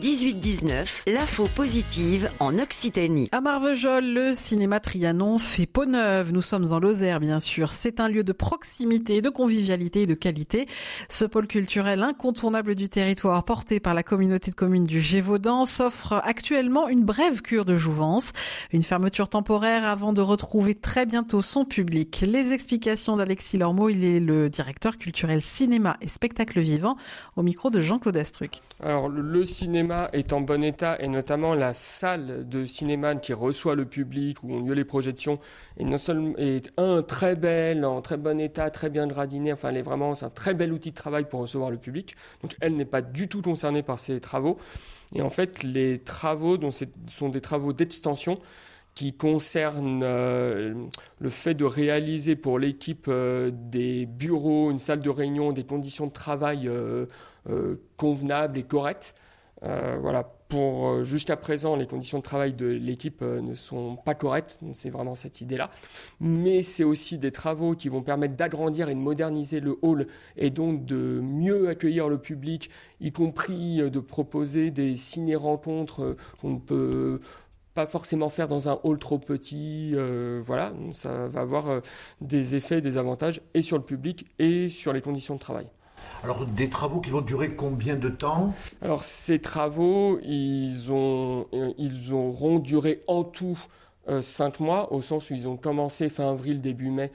18-19, l'info positive en Occitanie. À Marvejols, le cinéma Trianon fait peau neuve. Nous sommes en Lozère, bien sûr. C'est un lieu de proximité, de convivialité et de qualité. Ce pôle culturel incontournable du territoire, porté par la communauté de communes du Gévaudan, s'offre actuellement une brève cure de jouvence. Une fermeture temporaire avant de retrouver très bientôt son public. Les explications d'Alexis Lormeau, il est le directeur culturel cinéma et spectacle vivant, au micro de Jean-Claude Astruc. Alors, le cinéma est en bon état et notamment la salle de cinéma qui reçoit le public où ont lieu les projections est non seulement très belle, en très bon état, très bien gradinée. Enfin, c'est un très bel outil de travail pour recevoir le public. Donc, elle n'est pas du tout concernée par ces travaux. Et en fait, les travaux sont des travaux d'extension qui concernent le fait de réaliser pour l'équipe des bureaux, une salle de réunion, des conditions de travail convenables et correctes. Jusqu'à présent, les conditions de travail de l'équipe ne sont pas correctes, donc c'est vraiment cette idée-là. Mais c'est aussi des travaux qui vont permettre d'agrandir et de moderniser le hall et donc de mieux accueillir le public, y compris de proposer des ciné-rencontres qu'on ne peut pas forcément faire dans un hall trop petit. Ça va avoir des effets, des avantages et sur le public et sur les conditions de travail. Alors, des travaux qui vont durer combien de temps ? Alors, ces travaux, ils auront duré en tout 5 mois, au sens où ils ont commencé fin avril, début mai,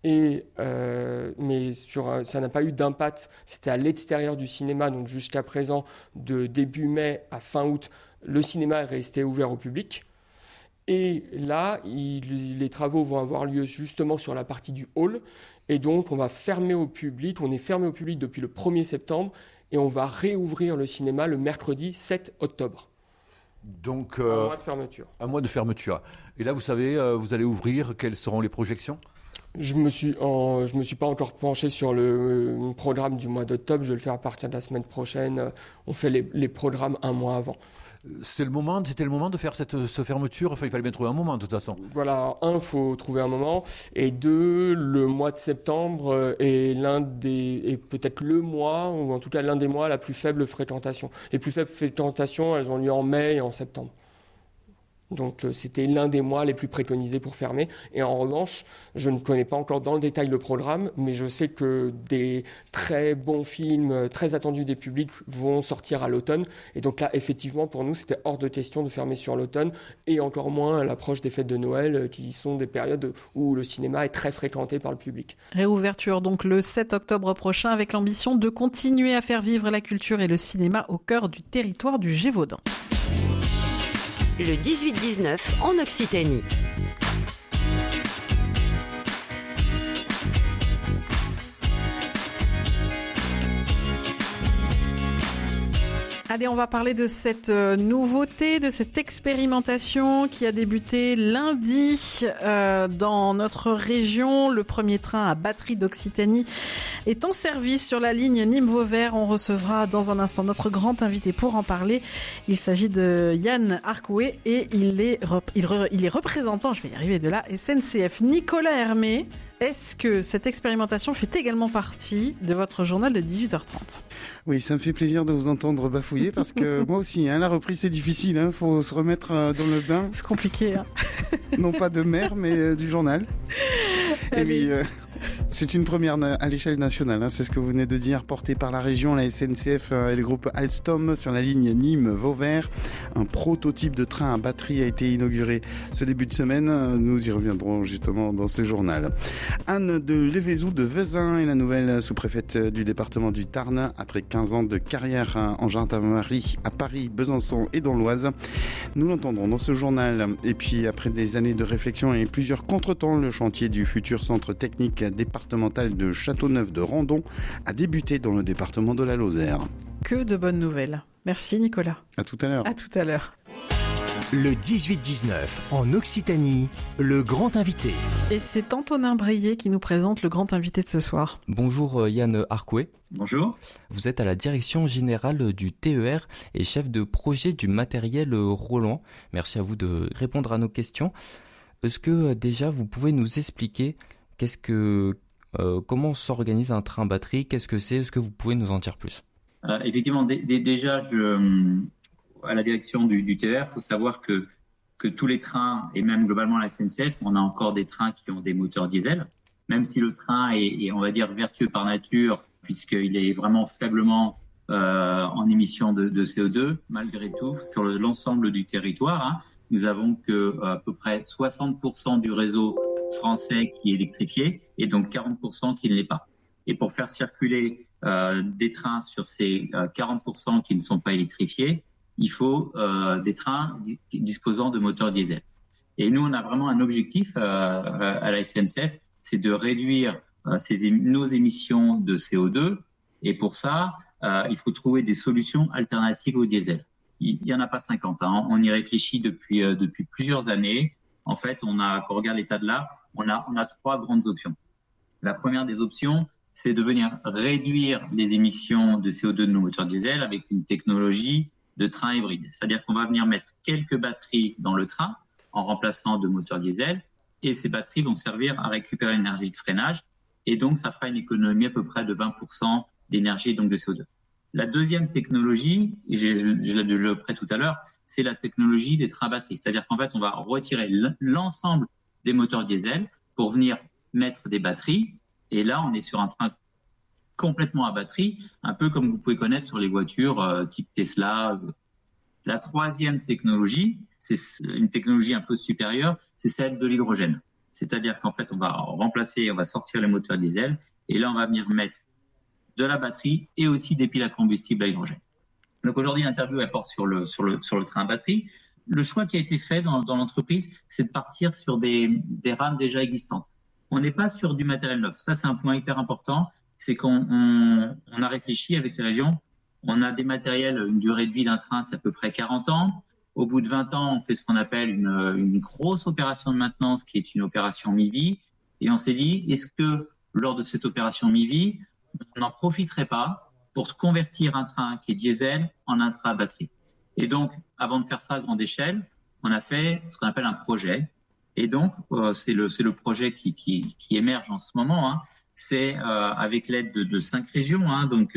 mais ça n'a pas eu d'impact. C'était à l'extérieur du cinéma, donc jusqu'à présent, de début mai à fin août, le cinéma est resté ouvert au public. Et là, les travaux vont avoir lieu justement sur la partie du hall. Et donc, on est fermé au public depuis le 1er septembre. Et on va réouvrir le cinéma le mercredi 7 octobre. Donc, un mois de fermeture. Un mois de fermeture. Et là, vous savez, vous allez ouvrir, quelles seront les projections ? Je me suis pas encore penché sur le programme du mois d'octobre. Je vais le faire à partir de la semaine prochaine. On fait les programmes un mois avant. C'était le moment de faire cette fermeture. Enfin, il fallait bien trouver un moment, de toute façon. Voilà, il faut trouver un moment. Et 2, le mois de septembre est peut-être le mois, ou en tout cas l'un des mois, la plus faible fréquentation. Les plus faibles fréquentations, elles ont lieu en mai et en septembre. Donc c'était l'un des mois les plus préconisés pour fermer. Et en revanche, je ne connais pas encore dans le détail le programme, mais je sais que des très bons films, très attendus des publics, vont sortir à l'automne. Et donc là, effectivement, pour nous, c'était hors de question de fermer sur l'automne, et encore moins à l'approche des fêtes de Noël, qui sont des périodes où le cinéma est très fréquenté par le public. Réouverture donc le 7 octobre prochain, avec l'ambition de continuer à faire vivre la culture et le cinéma au cœur du territoire du Gévaudan. Le 18-19 en Occitanie. Allez, on va parler de cette nouveauté, de cette expérimentation qui a débuté lundi dans notre région. Le premier train à batterie d'Occitanie est en service sur la ligne Nîmes-Vauvert. On recevra dans un instant notre grand invité pour en parler. Il s'agit de Yann Arcouet et il est représentant, je vais y arriver, de la SNCF. Nicolas Hermé, est-ce que cette expérimentation fait également partie de votre journal de 18h30 ? Oui, ça me fait plaisir de vous entendre bafouiller parce que moi aussi, la reprise c'est difficile, faut se remettre dans le bain. C'est compliqué, Non pas de mer, mais du journal. Et oui, c'est une première à l'échelle nationale, c'est ce que vous venez de dire, porté par la région, la SNCF et le groupe Alstom sur la ligne Nîmes-Vauvert. Un prototype de train à batterie a été inauguré ce début de semaine. Nous y reviendrons justement dans ce journal. Anne de Lévézou de Vezin est la nouvelle sous-préfète du département du Tarn après 15 ans de carrière en gendarmerie à Paris, Besançon et dans l'Oise. Nous l'entendrons dans ce journal. Et puis après des années de réflexion et plusieurs contretemps, le chantier du futur centre technique départemental de Châteauneuf de Randon a débuté dans le département de la Lozère. Que de bonnes nouvelles. Merci Nicolas. À tout à l'heure. À tout à l'heure. Le 18-19 en Occitanie, le grand invité. Et c'est Antonin Breillet qui nous présente le grand invité de ce soir. Bonjour Yann Arcouet. Bonjour. Vous êtes à la direction générale du TER et chef de projet du matériel roulant. Merci à vous de répondre à nos questions. Est-ce que déjà vous pouvez nous expliquer comment s'organise un train batterie? Qu'est-ce que c'est? Est-ce que vous pouvez nous en dire plus? Effectivement, déjà, à la direction du TER, il faut savoir que tous les trains, et même globalement la SNCF, on a encore des trains qui ont des moteurs diesel, même si le train est on va dire, vertueux par nature, puisqu'il est vraiment faiblement en émissions de CO2, malgré tout, sur l'ensemble du territoire, nous avons à peu près 60% du réseau français qui est électrifié et donc 40% qui ne l'est pas. Et pour faire circuler des trains sur ces 40% qui ne sont pas électrifiés, il faut des trains disposant de moteurs diesel. Et nous, on a vraiment un objectif à la SNCF, c'est de réduire nos émissions de CO2. Et pour ça, il faut trouver des solutions alternatives au diesel. Il n'y en a pas 50. On y réfléchit depuis plusieurs années. En fait, quand on regarde l'état de l'art, on a 3 grandes options. La première des options, c'est de venir réduire les émissions de CO2 de nos moteurs diesel avec une technologie de train hybride. C'est-à-dire qu'on va venir mettre quelques batteries dans le train en remplacement de moteurs diesel et ces batteries vont servir à récupérer l'énergie de freinage et donc ça fera une économie à peu près de 20% d'énergie, donc de CO2. La deuxième technologie, et je l'ai développé tout à l'heure, c'est la technologie des trains à batterie. C'est-à-dire qu'en fait, on va retirer l'ensemble des moteurs diesel pour venir mettre des batteries. Et là, on est sur un train complètement à batterie, un peu comme vous pouvez connaître sur les voitures type Tesla. La troisième technologie, c'est une technologie un peu supérieure, c'est celle de l'hydrogène. C'est-à-dire qu'en fait, on va sortir les moteurs diesel et là, on va venir mettre de la batterie et aussi des piles à combustible à hydrogène. Donc aujourd'hui, l'interview elle porte sur le train à batterie. Le choix qui a été fait dans l'entreprise, c'est de partir sur des rames déjà existantes. On n'est pas sur du matériel neuf. Ça, c'est un point hyper important. C'est qu'on a réfléchi avec les régions. On a des matériels, une durée de vie d'un train, c'est à peu près 40 ans. Au bout de 20 ans, on fait ce qu'on appelle une grosse opération de maintenance qui est une opération mi-vie. Et on s'est dit, est-ce que lors de cette opération mi-vie, on n'en profiterait pas pour convertir un train qui est diesel en un train à batterie. Et donc, avant de faire ça à grande échelle, on a fait ce qu'on appelle un projet. Et donc, c'est le projet qui émerge en ce moment. C'est avec l'aide de 5 régions. Donc,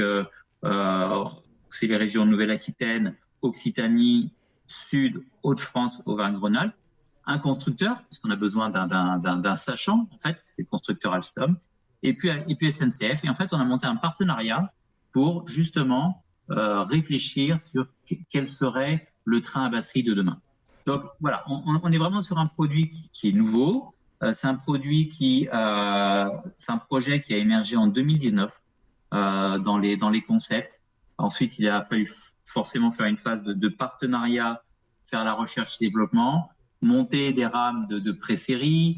c'est les régions Nouvelle-Aquitaine, Occitanie, Sud, Hauts-de-France, Auvergne-Rhône-Alpes. Un constructeur, parce qu'on a besoin d'un sachant, en fait, c'est le constructeur Alstom. Et puis SNCF. Et en fait, on a monté un partenariat pour justement réfléchir sur quel serait le train à batterie de demain. Donc voilà, on est vraiment sur un produit qui est nouveau. C'est un projet qui a émergé en 2019 dans les concepts. Ensuite, il a fallu forcément faire une phase de partenariat, faire la recherche et développement, monter des rames de pré-série,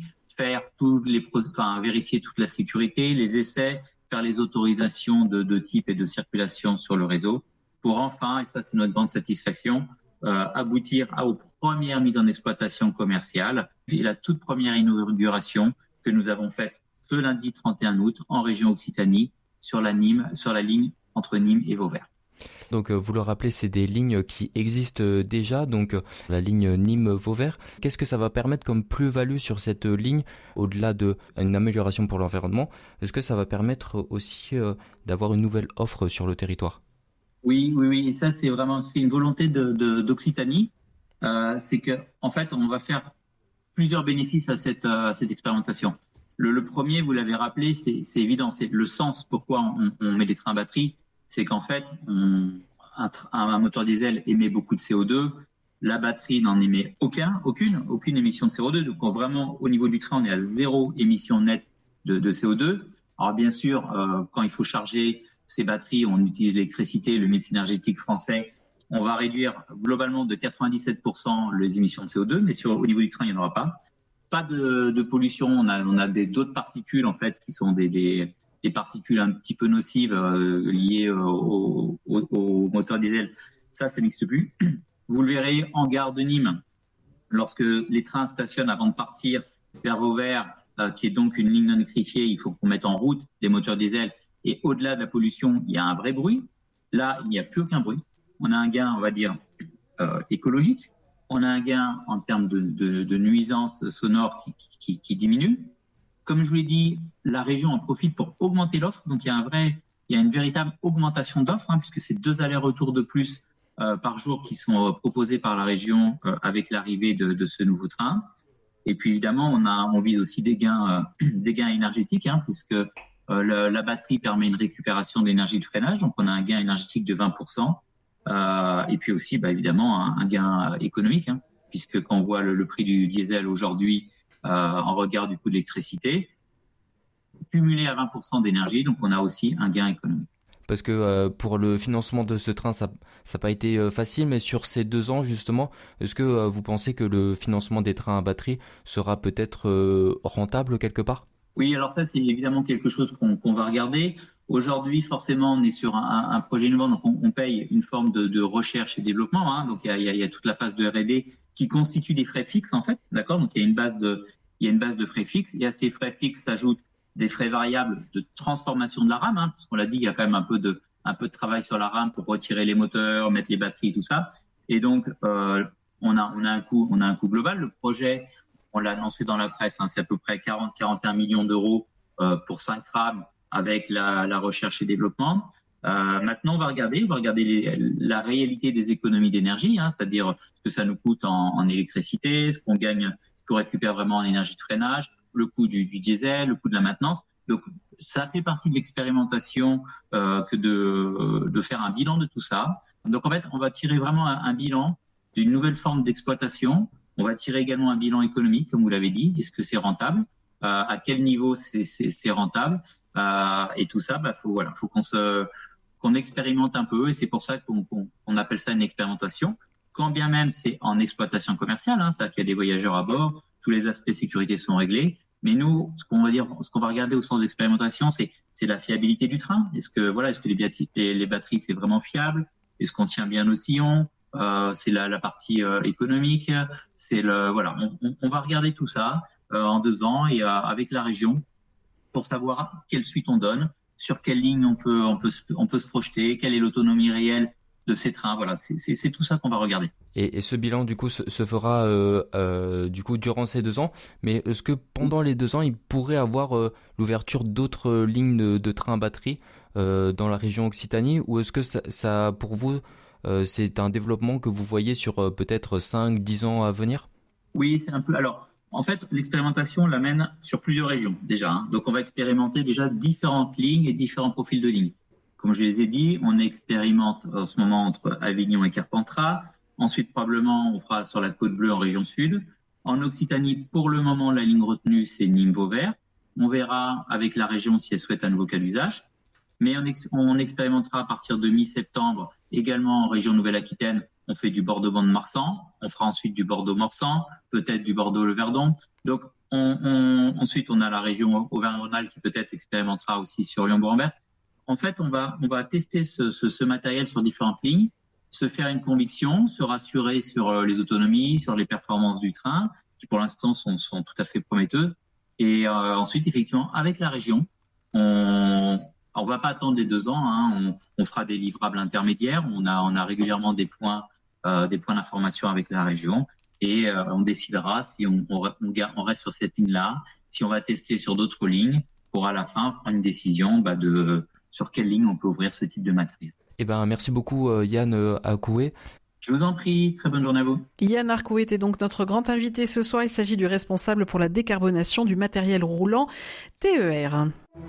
vérifier toute la sécurité, les essais, faire les autorisations de type et de circulation sur le réseau pour enfin, et ça c'est notre grande satisfaction, aboutir aux premières mises en exploitation commerciale et la toute première inauguration que nous avons faite ce lundi 31 août en région Occitanie sur la ligne entre Nîmes et Vauvert. Donc vous le rappelez, c'est des lignes qui existent déjà, donc la ligne Nîmes-Vauvert. Qu'est-ce que ça va permettre comme plus-value sur cette ligne, au-delà d'une amélioration pour l'environnement? Est-ce que ça va permettre aussi d'avoir une nouvelle offre sur le territoire? Oui, et ça c'est une volonté d'Occitanie. C'est que en fait, on va faire plusieurs bénéfices à cette expérimentation. Le premier, vous l'avez rappelé, c'est évident, c'est le sens pourquoi on met des trains à batterie. C'est qu'en fait, un moteur diesel émet beaucoup de CO2. La batterie n'en émet aucune émission de CO2. Donc vraiment, au niveau du train, on est à 0 émission nette de CO2. Alors bien sûr, quand il faut charger ces batteries, on utilise l'électricité, le mix énergétique français. On va réduire globalement de 97% les émissions de CO2, mais au niveau du train, il n'y en aura pas. Pas de pollution. On a d'autres particules en fait qui sont des particules un petit peu nocives liées au moteur diesel. Ça n'existe plus. Vous le verrez en gare de Nîmes, lorsque les trains stationnent avant de partir vers Vauvert, qui est donc une ligne non électrifiée, il faut qu'on mette en route des moteurs diesel. Et au-delà de la pollution, il y a un vrai bruit. Là, il n'y a plus aucun bruit. On a un gain, on va dire, écologique. On a un gain en termes de nuisances sonores qui diminue. Comme je vous l'ai dit, la région en profite pour augmenter l'offre. Donc, il y a une véritable augmentation d'offres, puisque c'est 2 allers-retours de plus par jour qui sont proposés par la région avec l'arrivée de ce nouveau train. Et puis évidemment, on vise aussi des gains énergétiques, puisque la batterie permet une récupération d'énergie de freinage, donc on a un gain énergétique de 20%. Et puis aussi, évidemment, un gain économique, puisque quand on voit le prix du diesel aujourd'hui en regard du coût de l'électricité, cumulé à 20% d'énergie, donc on a aussi un gain économique. Parce que pour le financement de ce train, ça n'a pas été facile, mais sur ces 2 ans, justement, est-ce que vous pensez que le financement des trains à batterie sera peut-être rentable quelque part ? Oui, alors ça, c'est évidemment quelque chose qu'on va regarder. Aujourd'hui, forcément, on est sur un projet innovant, donc on paye une forme de recherche et développement. Donc il y a toute la phase de R&D qui constitue des frais fixes, en fait. D'accord ? Donc il y a une base de frais fixes. Et à ces frais fixes s'ajoutent des frais variables de transformation de la rame, parce qu'on l'a dit, il y a quand même un peu de travail sur la rame pour retirer les moteurs, mettre les batteries, tout ça. Et donc, on a un coût global. Le projet, on l'a annoncé dans la presse, c'est à peu près 40-41 millions d'euros pour 5 rames avec la recherche et développement. Maintenant, on va regarder la réalité des économies d'énergie, c'est-à-dire ce que ça nous coûte en électricité, ce qu'on gagne, ce qu'on récupère vraiment en énergie de freinage, le coût du diesel, le coût de la maintenance. Donc, ça fait partie de l'expérimentation que de faire un bilan de tout ça. Donc, en fait, on va tirer vraiment un bilan d'une nouvelle forme d'exploitation. On va tirer également un bilan économique, comme vous l'avez dit. Est-ce que c'est rentable ? À quel niveau c'est rentable ? Et tout ça, faut qu'on expérimente un peu. Et c'est pour ça qu'on appelle ça une expérimentation. Quand bien même c'est en exploitation commerciale, c'est-à-dire qu'il y a des voyageurs à bord, tous les aspects sécurité sont réglés. Mais nous, ce qu'on va regarder au sens d'expérimentation, c'est la fiabilité du train. Est-ce que les batteries c'est vraiment fiable ? Est-ce qu'on tient bien nos sillons ? C'est la partie économique. On va regarder tout ça en 2 ans et avec la région pour savoir quelle suite on donne, sur quelle ligne on peut se projeter, quelle est l'autonomie réelle de ces trains. Voilà, c'est tout ça qu'on va regarder. Et ce bilan, du coup, se fera durant ces 2 ans. Mais est-ce que pendant les 2 ans, il pourrait avoir l'ouverture d'autres lignes de trains à batterie dans la région Occitanie ? Ou est-ce que ça pour vous, c'est un développement que vous voyez sur peut-être 5-10 ans à venir ? Oui, c'est un peu... Alors, en fait, l'expérimentation l'amène sur plusieurs régions déjà. Donc, on va expérimenter déjà différentes lignes et différents profils de lignes. Comme je les ai dit, on expérimente en ce moment entre Avignon et Carpentras. Ensuite, probablement, on fera sur la Côte Bleue en région sud. En Occitanie, pour le moment, la ligne retenue, c'est Nîmes-Vauvert. On verra avec la région si elle souhaite un nouveau cas d'usage. Mais on expérimentera à partir de mi-septembre également en région Nouvelle-Aquitaine. On fait du Bordeaux-Mont-de-Marsan. On fera ensuite du Bordeaux-Morsan, peut-être du Bordeaux-Le-Verdon. Donc, ensuite, on a la région Auvergne-Rhône-Alpes qui peut-être expérimentera aussi sur Lyon-Bourg-en-Bresse. En fait, on va tester ce matériel sur différentes lignes, se faire une conviction, se rassurer sur les autonomies, sur les performances du train, qui pour l'instant sont tout à fait prometteuses. Et ensuite, effectivement, avec la région, on va pas attendre les 2 ans. On fera des livrables intermédiaires. On a régulièrement des points d'information avec la région, et on décidera si on reste sur cette ligne-là, si on va tester sur d'autres lignes, pour à la fin prendre une décision sur quelle ligne on peut ouvrir ce type de matériel. Merci beaucoup Yann Akoué. Je vous en prie, très bonne journée à vous. Yann Akoué était donc notre grand invité ce soir. Il s'agit du responsable pour la décarbonation du matériel roulant TER.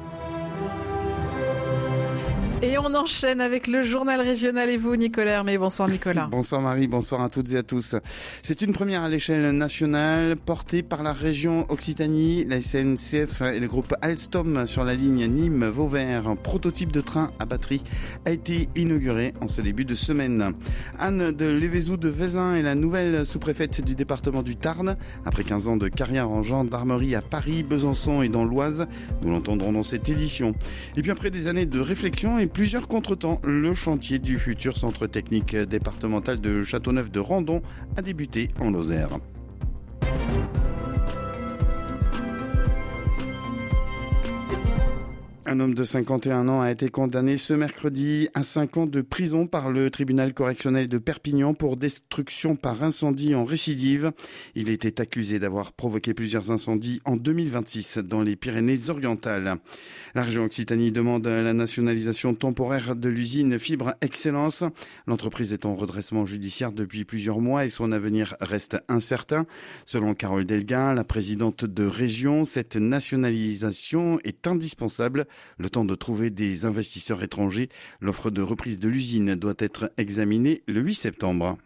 Et on enchaîne avec le journal régional et vous, Nicolas Hermé. Bonsoir Nicolas. Bonsoir Marie, bonsoir à toutes et à tous. C'est une première à l'échelle nationale portée par la région Occitanie, la SNCF et le groupe Alstom sur la ligne Nîmes-Vauvert. Un prototype de train à batterie a été inauguré en ce début de semaine. Anne de Lévézou de Vezin est la nouvelle sous-préfète du département du Tarn. Après 15 ans de carrière en gendarmerie à Paris, Besançon et dans l'Oise, nous l'entendrons dans cette édition. Et puis après des années de réflexion et plusieurs contretemps, le chantier du futur centre technique départemental de Châteauneuf-de-Randon a débuté en Lozère. Un homme de 51 ans a été condamné ce mercredi à 5 ans de prison par le tribunal correctionnel de Perpignan pour destruction par incendie en récidive. Il était accusé d'avoir provoqué plusieurs incendies en 2026 dans les Pyrénées-Orientales. La région Occitanie demande la nationalisation temporaire de l'usine Fibre Excellence. L'entreprise est en redressement judiciaire depuis plusieurs mois et son avenir reste incertain. Selon Carole Delga, la présidente de région, cette nationalisation est indispensable. Le temps de trouver des investisseurs étrangers. L'offre de reprise de l'usine doit être examinée le 8 septembre.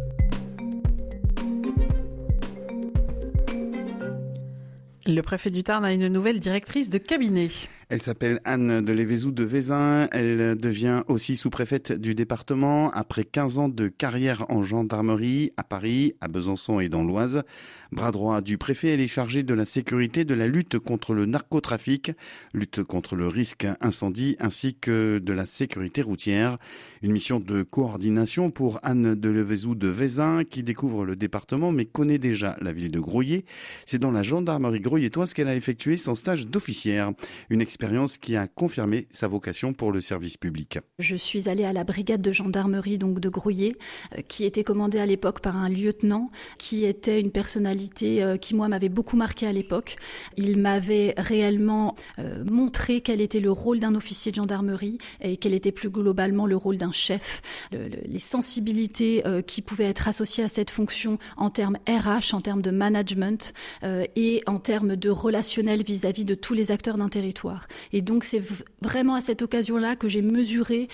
Le préfet du Tarn a une nouvelle directrice de cabinet. Elle s'appelle Anne de Lévézou de Vézin. Elle devient aussi sous-préfète du département après 15 ans de carrière en gendarmerie à Paris, à Besançon et dans l'Oise. Bras droit du préfet, elle est chargée de la sécurité, de la lutte contre le narcotrafic, lutte contre le risque incendie ainsi que de la sécurité routière. Une mission de coordination pour Anne de Lévézou de Vézin qui découvre le département mais connaît déjà la ville de Groyer. C'est dans la gendarmerie groyetoise qu'elle a effectué son stage d'officière. Une expérience qui a confirmé sa vocation pour le service public. Je suis allée à la brigade de gendarmerie donc de Groyer, qui était commandée à l'époque par un lieutenant, qui était une personnalité qui moi m'avait beaucoup marqué à l'époque. Il m'avait réellement montré quel était le rôle d'un officier de gendarmerie et quel était plus globalement le rôle d'un chef, les sensibilités qui pouvaient être associées à cette fonction en termes RH, en termes de management et en termes de relationnel vis-à-vis de tous les acteurs d'un territoire. Et donc c'est vraiment à cette occasion-là que j'ai mesuré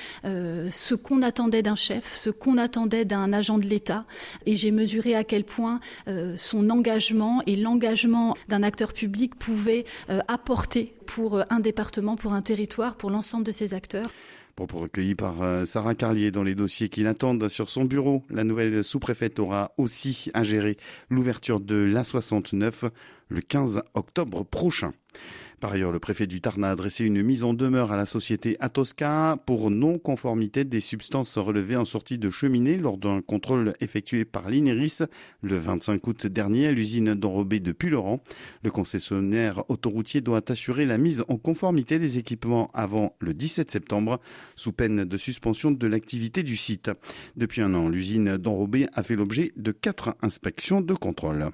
ce qu'on attendait d'un chef, ce qu'on attendait d'un agent de l'État, et j'ai mesuré à quel point son engagement et l'engagement d'un acteur public pouvaient apporter pour un département, pour un territoire, pour l'ensemble de ses acteurs. Propos recueillis par Sarah Carlier dans les dossiers qui l'attendent sur son bureau. La nouvelle sous-préfète aura aussi à gérer l'ouverture de l'A69 le 15 octobre prochain. Par ailleurs, le préfet du Tarn a adressé une mise en demeure à la société Atosca pour non-conformité des substances relevées en sortie de cheminée lors d'un contrôle effectué par l'INERIS le 25 août dernier à l'usine d'enrobé de Pulleran. Le concessionnaire autoroutier doit assurer la mise en conformité des équipements avant le 17 septembre, sous peine de suspension de l'activité du site. Depuis un an, l'usine d'enrobé a fait l'objet de 4 inspections de contrôle.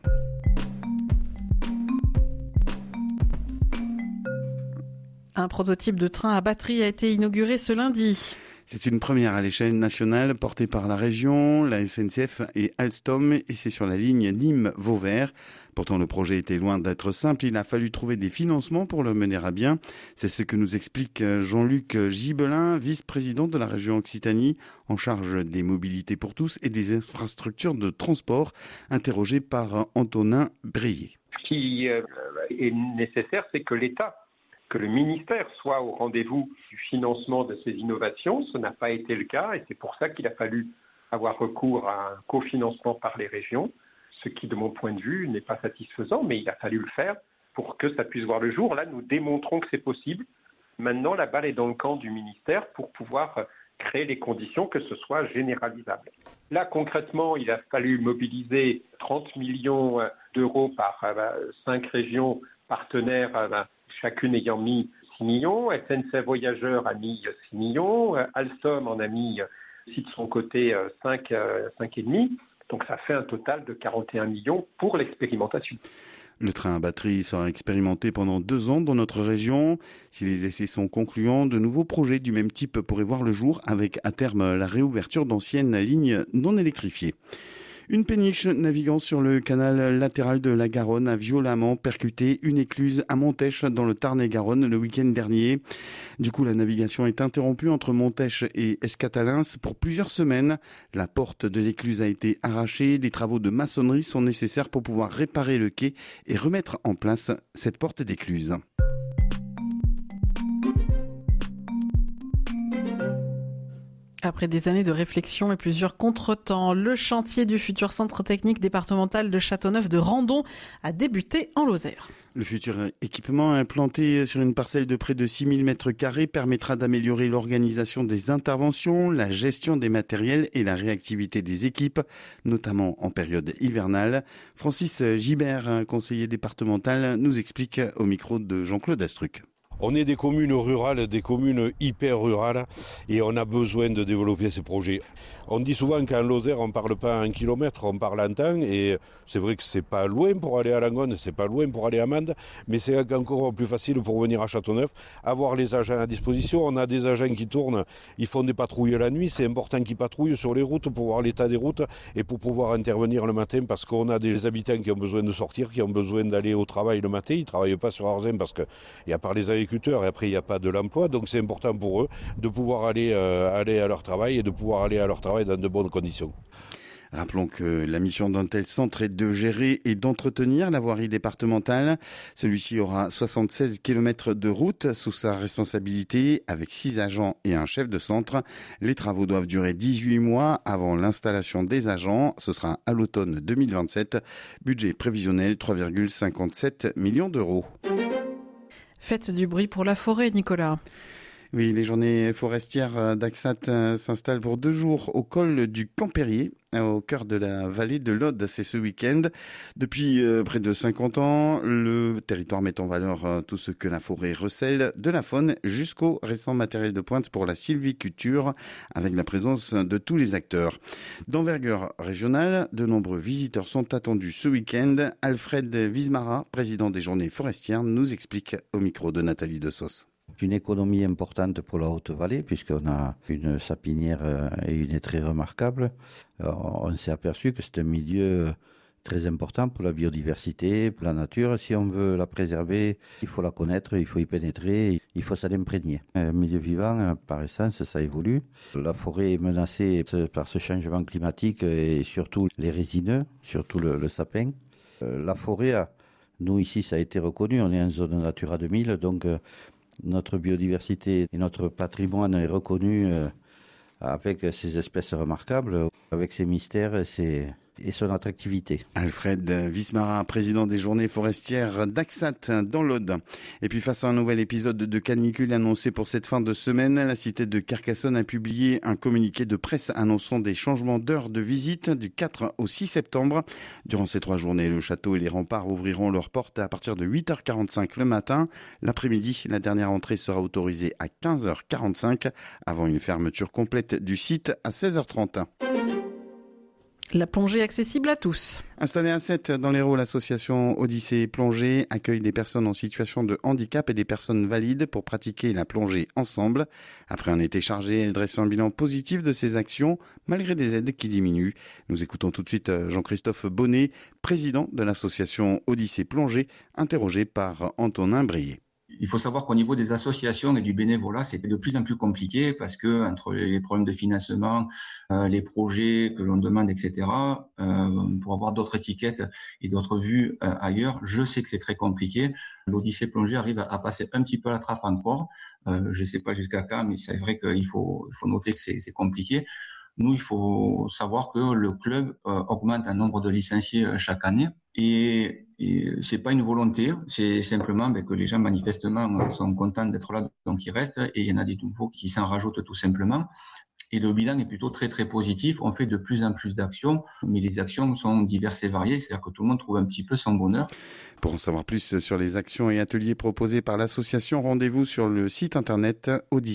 Un prototype de train à batterie a été inauguré ce lundi. C'est une première à l'échelle nationale portée par la région, la SNCF et Alstom et c'est sur la ligne Nîmes-Vauvert. Pourtant, le projet était loin d'être simple. Il a fallu trouver des financements pour le mener à bien. C'est ce que nous explique Jean-Luc Gibelin, vice-président de la région Occitanie, en charge des mobilités pour tous et des infrastructures de transport, interrogé par Antonin Brillet. Ce qui est nécessaire, c'est que l'État, que le ministère soit au rendez-vous du financement de ces innovations. Ce n'a pas été le cas et c'est pour ça qu'il a fallu avoir recours à un cofinancement par les régions, ce qui, de mon point de vue, n'est pas satisfaisant, mais il a fallu le faire pour que ça puisse voir le jour. Là, nous démontrons que c'est possible. Maintenant, la balle est dans le camp du ministère pour pouvoir créer les conditions que ce soit généralisable. Là, concrètement, il a fallu mobiliser 30 millions d'euros par 5 régions partenaires, chacune ayant mis 6 millions, SNCF Voyageurs a mis 6 millions, Alstom en a mis aussi de son côté 5,5. Donc ça fait un total de 41 millions pour l'expérimentation. Le train à batterie sera expérimenté pendant 2 ans dans notre région. Si les essais sont concluants, de nouveaux projets du même type pourraient voir le jour avec à terme la réouverture d'anciennes lignes non électrifiées. Une péniche naviguant sur le canal latéral de la Garonne a violemment percuté une écluse à Montèche dans le Tarn-et-Garonne le week-end dernier. Du coup, la navigation est interrompue entre Montèche et Escatalins pour plusieurs semaines. La porte de l'écluse a été arrachée. Des travaux de maçonnerie sont nécessaires pour pouvoir réparer le quai et remettre en place cette porte d'écluse. Après des années de réflexion et plusieurs contretemps, le chantier du futur centre technique départemental de Châteauneuf de Randon a débuté en Lozère. Le futur équipement implanté sur une parcelle de près de 6000 m² permettra d'améliorer l'organisation des interventions, la gestion des matériels et la réactivité des équipes, notamment en période hivernale. Francis Gibert, conseiller départemental, nous explique au micro de Jean-Claude Astruc. On est des communes rurales, des communes hyper rurales et on a besoin de développer ces projets. On dit souvent qu'en Lozère, on ne parle pas en kilomètres, on parle en temps et c'est vrai que c'est pas loin pour aller à Langonne, c'est pas loin pour aller à Mende, mais c'est encore plus facile pour venir à Châteauneuf, avoir les agents à disposition. On a des agents qui tournent, ils font des patrouilles la nuit, c'est important qu'ils patrouillent sur les routes pour voir l'état des routes et pour pouvoir intervenir le matin parce qu'on a des habitants qui ont besoin de sortir, qui ont besoin d'aller au travail le matin, ils ne travaillent pas sur Arzin parce qu'il y a par les agriculteurs et après il n'y a pas de l'emploi, donc c'est important pour eux de pouvoir aller à leur travail et de pouvoir aller à leur travail dans de bonnes conditions. Rappelons que la mission d'un tel centre est de gérer et d'entretenir la voirie départementale. Celui-ci aura 76 km de route sous sa responsabilité avec 6 agents et un chef de centre. Les travaux doivent durer 18 mois avant l'installation des agents. Ce sera à l'automne 2027. Budget prévisionnel 3,57 millions d'euros. Faites du bruit pour la forêt, Nicolas. Oui, les journées forestières d'Axat s'installent pour 2 jours au col du Campérier, au cœur de la vallée de l'Aude. C'est ce week-end. Depuis près de 50 ans, le territoire met en valeur tout ce que la forêt recèle, de la faune jusqu'au récent matériel de pointe pour la sylviculture, avec la présence de tous les acteurs. D'envergure régionale, de nombreux visiteurs sont attendus ce week-end. Alfred Wismara, président des journées forestières, nous explique au micro de Nathalie Dessos. Une économie importante pour la Haute-Vallée, puisqu'on a une sapinière et une hêtraie remarquables. On s'est aperçu que c'est un milieu très important pour la biodiversité, pour la nature. Si on veut la préserver, il faut la connaître, il faut y pénétrer, il faut s'en imprégner. Un milieu vivant, par essence, ça évolue. La forêt est menacée par ce changement climatique et surtout les résineux, surtout le sapin. La forêt, nous ici, ça a été reconnu, on est en zone Natura 2000, donc notre biodiversité et notre patrimoine est reconnu avec ses espèces remarquables, avec ses mystères et son attractivité. Alfred Wismara, président des journées forestières d'Axat dans l'Aude. Et puis face à un nouvel épisode de canicule annoncé pour cette fin de semaine, la cité de Carcassonne a publié un communiqué de presse annonçant des changements d'heure de visite du 4 au 6 septembre. Durant ces 3 journées, le château et les remparts ouvriront leurs portes à partir de 8h45 le matin. L'après-midi, la dernière entrée sera autorisée à 15h45 avant une fermeture complète du site à 16h30. La plongée accessible à tous. Installée à 7 dans l'Hérault, l'association Odyssée Plongée accueille des personnes en situation de handicap et des personnes valides pour pratiquer la plongée ensemble. Après un été chargé, elle dresse un bilan positif de ses actions, malgré des aides qui diminuent. Nous écoutons tout de suite Jean-Christophe Bonnet, président de l'association Odyssée Plongée, interrogé par Antonin Brier. Il faut savoir qu'au niveau des associations et du bénévolat, c'est de plus en plus compliqué parce que entre les problèmes de financement, les projets que l'on demande, etc., pour avoir d'autres étiquettes et d'autres vues ailleurs, je sais que c'est très compliqué. L'Odyssée Plongée arrive à passer un petit peu à la trappe encore. Je ne sais pas jusqu'à quand, mais c'est vrai qu'il faut noter que c'est compliqué. Nous, il faut savoir que le club augmente un nombre de licenciés chaque année et c'est pas une volonté, c'est simplement que les gens manifestement sont contents d'être là, donc ils restent et il y en a des nouveaux qui s'en rajoutent tout simplement. Et le bilan est plutôt très très positif. On fait de plus en plus d'actions, mais les actions sont diverses et variées, c'est-à-dire que tout le monde trouve un petit peu son bonheur. Pour en savoir plus sur les actions et ateliers proposés par l'association, rendez-vous sur le site internet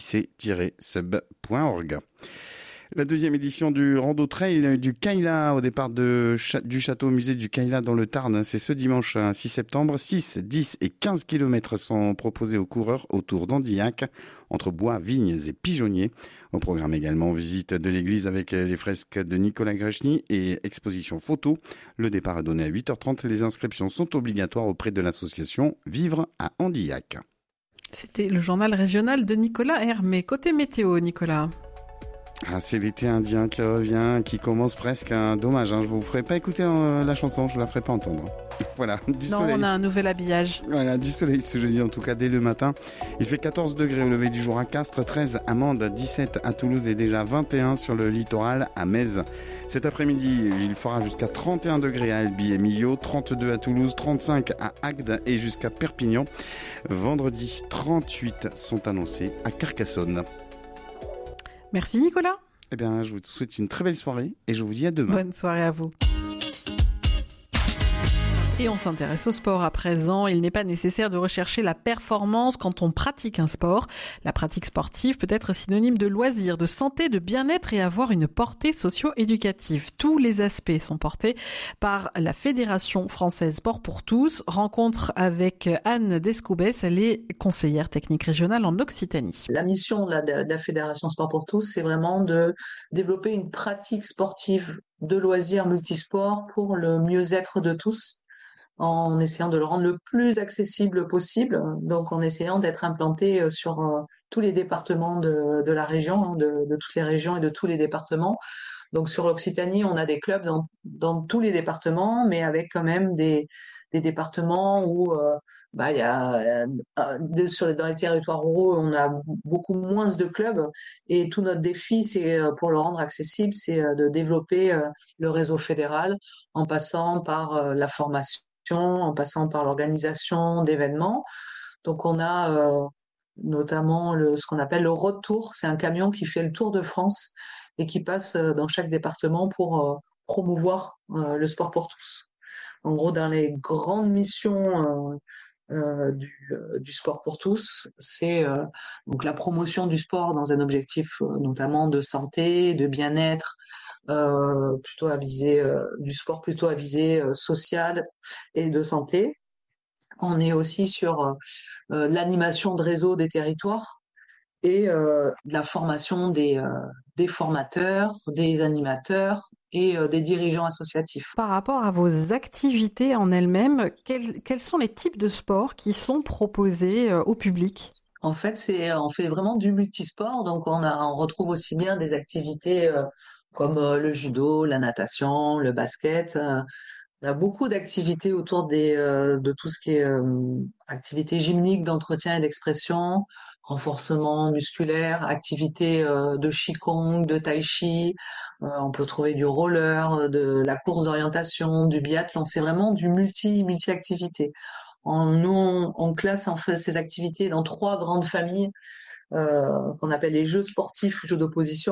odyssée-sub.org. La 2e édition du Rando Trail du Cayla au départ du château musée du Cayla dans le Tarn. C'est ce dimanche 6 septembre. 6, 10 et 15 km sont proposés aux coureurs autour d'Andillac, entre bois, vignes et pigeonniers. Au programme également, visite de l'église avec les fresques de Nicolas Grechny et exposition photo. Le départ est donné à 8h30. Les inscriptions sont obligatoires auprès de l'association Vivre à Andillac. C'était le journal régional de Nicolas Hermé. Côté météo, Nicolas. Ah, c'est l'été indien qui revient, qui commence presque. Dommage, je vous ferai pas écouter la chanson, je vous la ferai pas entendre. Voilà, du soleil. On a un nouvel habillage. Voilà, du soleil ce jeudi, en tout cas dès le matin. Il fait 14 degrés au lever du jour à Castres, 13 à Mende, 17 à Toulouse et déjà 21 sur le littoral à Metz. Cet après-midi, il fera jusqu'à 31 degrés à Albi et Millau, 32 à Toulouse, 35 à Agde et jusqu'à Perpignan. Vendredi, 38 sont annoncés à Carcassonne. Merci Nicolas. Eh bien, je vous souhaite une très belle soirée et je vous dis à demain. Bonne soirée à vous. Et on s'intéresse au sport à présent. Il n'est pas nécessaire de rechercher la performance quand on pratique un sport. La pratique sportive peut être synonyme de loisir, de santé, de bien-être et avoir une portée socio-éducative. Tous les aspects sont portés par la Fédération française Sport pour tous. Rencontre avec Anne Descoubès, elle est conseillère technique régionale en Occitanie. La mission de la Fédération Sport pour tous, c'est vraiment de développer une pratique sportive de loisirs multisports pour le mieux-être de tous, en essayant de le rendre le plus accessible possible, donc en essayant d'être implanté sur tous les départements de la région, de toutes les régions et de tous les départements. Donc sur l'Occitanie, on a des clubs dans tous les départements, mais avec quand même des départements où dans les territoires ruraux, on a beaucoup moins de clubs, et tout notre défi, c'est pour le rendre accessible, c'est de développer le réseau fédéral en passant par la formation, en passant par l'organisation d'événements. Donc on a notamment ce qu'on appelle le Road Tour. C'est un camion qui fait le tour de France et qui passe dans chaque département pour promouvoir le sport pour tous. En gros, dans les grandes missions du sport pour tous, c'est donc la promotion du sport dans un objectif notamment de santé, de bien-être, plutôt à viser du sport plutôt à visée sociale et de santé. On est aussi sur l'animation de réseau des territoires et la formation des formateurs, des animateurs et des dirigeants associatifs. Par rapport à vos activités en elles-mêmes, quels sont les types de sports qui sont proposés au public ? En fait, on fait vraiment du multisport, donc on retrouve aussi bien des activités comme le judo, la natation, le basket. On a beaucoup d'activités autour de tout ce qui est activités gymniques, d'entretien et d'expression, renforcement musculaire, activités de qigong, de tai chi. On peut trouver du roller, de la course d'orientation, du biathlon. C'est vraiment du multi-activité. On classe en fait ces activités dans 3 grandes familles qu'on appelle les jeux sportifs ou jeux d'opposition.